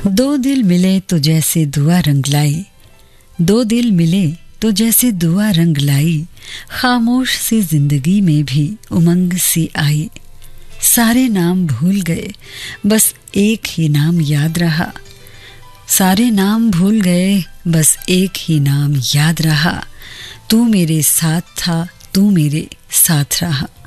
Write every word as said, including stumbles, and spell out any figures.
दो दिल मिले तो जैसे दुआ रंग लाई, दो दिल मिले तो जैसे दुआ रंग लाई, खामोश सी जिंदगी में भी उमंग सी आई। सारे नाम भूल गए बस एक ही नाम याद रहा, सारे नाम भूल गए बस एक ही नाम याद रहा, तू मेरे साथ था तू मेरे साथ रहा।